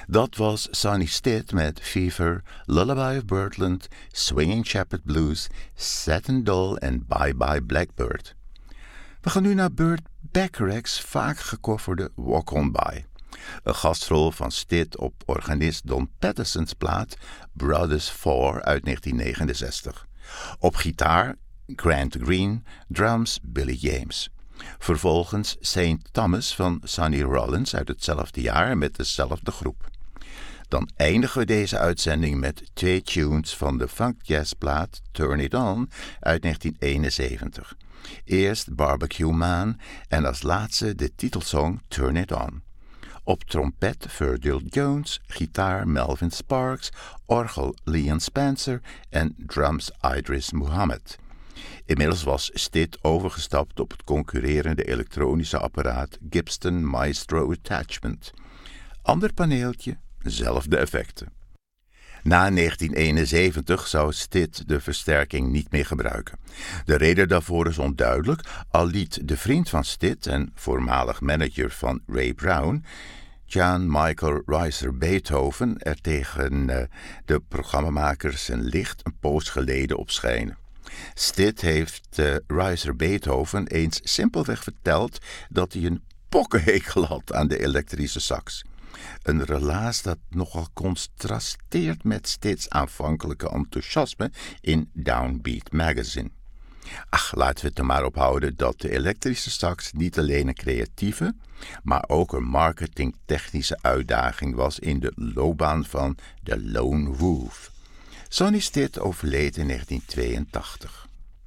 Dat was Sonny Stitt met Fever, Lullaby of Birdland, Swinging Shepherd Blues, Satin Doll en Bye Bye Blackbird. We gaan nu naar Burt Bacharach's vaak gecoverde Walk On By. Een gastrol van Stitt op organist Don Patterson's plaat Brothers 4 uit 1969. Op gitaar Grant Green, drums Billy James. Vervolgens St. Thomas van Sonny Rollins uit hetzelfde jaar met dezelfde groep. Dan eindigen we deze uitzending met 2 tunes van de funkjazzplaat Turn It On uit 1971. Eerst Barbecue Man en als laatste de titelsong Turn It On. Op trompet Virgil Jones, gitaar Melvin Sparks, orgel Leon Spencer en drums Idris Muhammad. Inmiddels was Stitt overgestapt op het concurrerende elektronische apparaat Gibson Maestro Attachment. Ander paneeltje, zelfde effecten. Na 1971 zou Stitt de versterking niet meer gebruiken. De reden daarvoor is onduidelijk, al liet de vriend van Stitt en voormalig manager van Ray Brown, John Michael Reiser Beethoven, er tegen de programmamakers een licht een poos geleden op schijnen. Stitt heeft Reiser Beethoven eens simpelweg verteld dat hij een pokkenhekel had aan de elektrische sax. Een relaas dat nogal contrasteert met Stitts aanvankelijke enthousiasme in Downbeat Magazine. Ach, laten we het er maar op houden dat de elektrische sax niet alleen een creatieve, maar ook een marketingtechnische uitdaging was in de loopbaan van de Lone Wolf. Sonny Stitt overleed in 1982.